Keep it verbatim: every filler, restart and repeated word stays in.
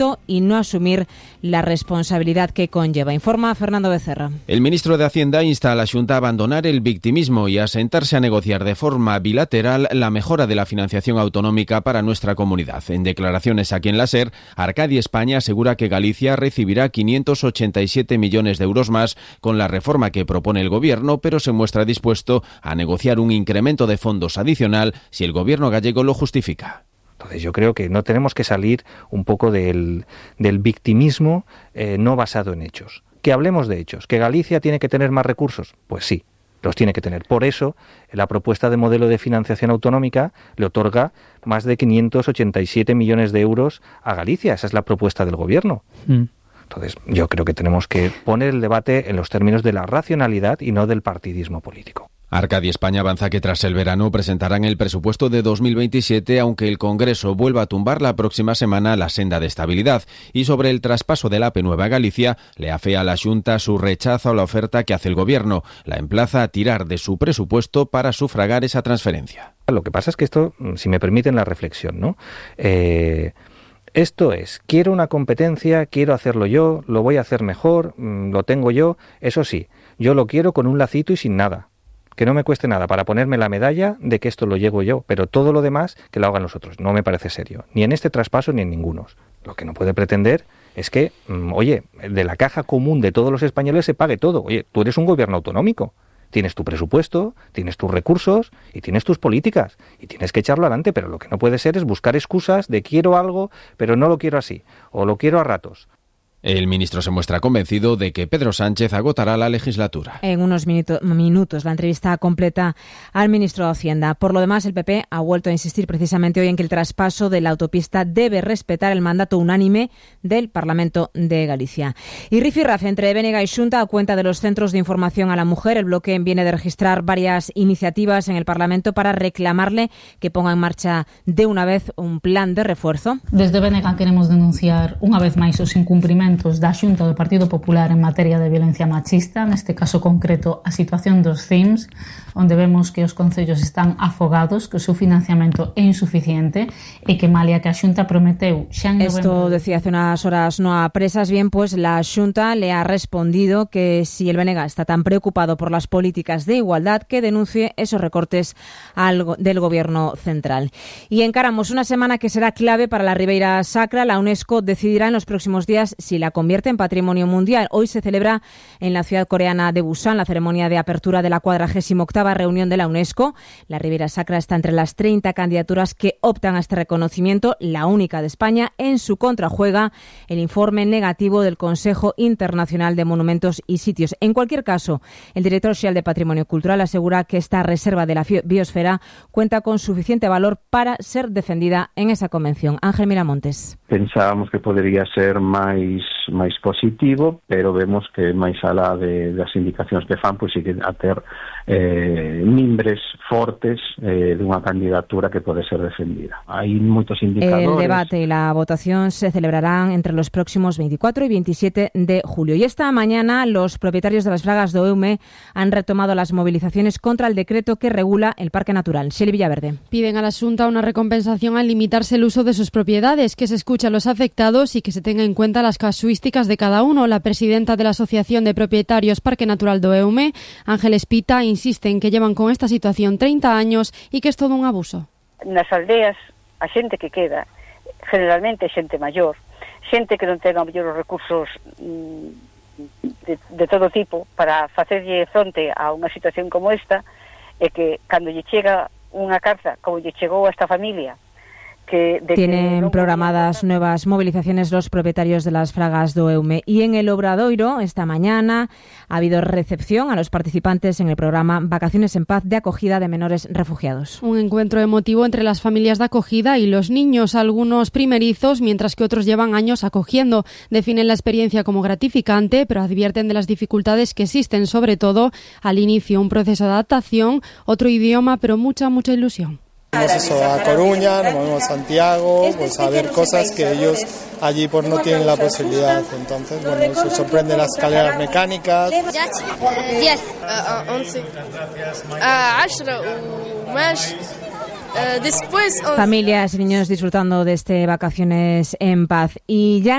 pacto y no asumir la responsabilidad que conlleva. Informa Fernando Becerra. El ministro de Hacienda insta a la Xunta a abandonar el victimismo y a sentarse a negociar de forma bilateral la mejora de la financiación autonómica para nuestra comunidad. En declaraciones aquí en la SER, Arcadi España asegura que Galicia recibirá quinientos ochenta y siete millones de euros más con la reforma que propone el Gobierno, pero se muestra dispuesto a negociar un incremento de fondos adicional si el Gobierno gallego lo justifica. Entonces yo creo que no tenemos que salir un poco del, del victimismo eh, no basado en hechos. Que hablemos de hechos. ¿Que Galicia tiene que tener más recursos? Pues sí, los tiene que tener. Por eso, la propuesta de modelo de financiación autonómica le otorga más de quinientos ochenta y siete millones de euros a Galicia. Esa es la propuesta del Gobierno. Mm. Entonces yo creo que tenemos que poner el debate en los términos de la racionalidad y no del partidismo político. Arcadi España avanza que tras el verano presentarán el presupuesto de dos mil veintisiete, aunque el Congreso vuelva a tumbar la próxima semana la senda de estabilidad. Y sobre el traspaso del A P nueve a Galicia, le afea a la Xunta su rechazo a la oferta que hace el Gobierno. La emplaza a tirar de su presupuesto para sufragar esa transferencia. Lo que pasa es que esto, si me permiten la reflexión, ¿no? Eh... Esto es, quiero una competencia, quiero hacerlo yo, lo voy a hacer mejor, lo tengo yo, eso sí, yo lo quiero con un lacito y sin nada, que no me cueste nada para ponerme la medalla de que esto lo llevo yo, pero todo lo demás que lo hagan los otros, no me parece serio, ni en este traspaso ni en ninguno. Lo que no puede pretender es que, oye, de la caja común de todos los españoles se pague todo. Oye, tú eres un gobierno autonómico. Tienes tu presupuesto, tienes tus recursos y tienes tus políticas y tienes que echarlo adelante, pero lo que no puede ser es buscar excusas de quiero algo, pero no lo quiero así, o lo quiero a ratos. El ministro se muestra convencido de que Pedro Sánchez agotará la legislatura. En unos minuto, minutos la entrevista completa al ministro de Hacienda. Por lo demás, el P P ha vuelto a insistir precisamente hoy en que el traspaso de la autopista debe respetar el mandato unánime del Parlamento de Galicia. Y rifirrafe entre Bénega y Xunta a cuenta de los centros de información a la mujer. El bloque viene de registrar varias iniciativas en el Parlamento para reclamarle que ponga en marcha de una vez un plan de refuerzo. Desde Bénega queremos denunciar unha vez máis os incumprimentos da Xunta do Partido Popular en materia de violencia machista, neste caso concreto a situación dos C I M S, onde vemos que os concellos están afogados, que o seu financiamento é insuficiente e que malia que a Xunta prometeu xa en novembro... Esto decía hace unas horas no a Presas. Bien, pues la Xunta le ha respondido que si el Bénega está tan preocupado por las políticas de igualdad, que denuncie esos recortes al, del Gobierno central. Y encaramos una semana que será clave para la Ribeira Sacra. La UNESCO decidirá en los próximos días si la convierte en patrimonio mundial. Hoy se celebra en la ciudad coreana de Busan la ceremonia de apertura de la cuadragésima octava reunión de la UNESCO. La Ribeira Sacra está entre las treinta candidaturas que optan a este reconocimiento, la única de España. En su contra juega el informe negativo del Consejo Internacional de Monumentos y Sitios. En cualquier caso, el director xeral de Patrimonio Cultural asegura que esta reserva de la biosfera cuenta con suficiente valor para ser defendida en esa convención. Ángel Miramontes. Pensábamos que podría ser máis máis positivo, pero vemos que máis alá de, das indicacións que fan, pois sigue a ter eh, mimbres fortes eh, de unha candidatura que pode ser defendida. Hai moitos indicadores. El debate y la votación se celebrarán entre los próximos veinticuatro y veintisiete de julio. Y esta mañana los propietarios de las fragas do Eume han retomado las movilizaciones contra el decreto que regula el Parque Natural. Xeli Villaverde. Piden a la Xunta una recompensación al limitarse el uso de sus propiedades, que se escuche a los afectados y que se tenga en cuenta las casuísticas de cada uno. La presidenta de la Asociación de Propietarios Parque Natural do Eume, Ángeles Pita, insiste en que llevan con esta situación treinta años y que es todo un abuso. Nas aldeas, a xente que queda, generalmente xente maior, xente que non ten a mellor os recursos de, de todo tipo para facerlle fronte a unha situación como esta, e que cando lle chega unha carta como lle chegou a esta familia, Que, de Tienen que no programadas nuevas movilizaciones los propietarios de las fragas do Eume. Y en el Obradoiro, esta mañana, ha habido recepción a los participantes en el programa Vacaciones en Paz de acogida de menores refugiados. Un encuentro emotivo entre las familias de acogida y los niños, algunos primerizos, mientras que otros llevan años acogiendo. Definen la experiencia como gratificante, pero advierten de las dificultades que existen, sobre todo al inicio, un proceso de adaptación, otro idioma, pero mucha, mucha ilusión. Vamos eso a Coruña, nos movemos a Santiago, pues a ver cosas que ellos allí pues no tienen la posibilidad. Entonces, bueno, se sorprenden las escaleras mecánicas. diez, once, عشرة وماشي uh, después... Of... Familias y niños disfrutando de este vacaciones en paz. Y ya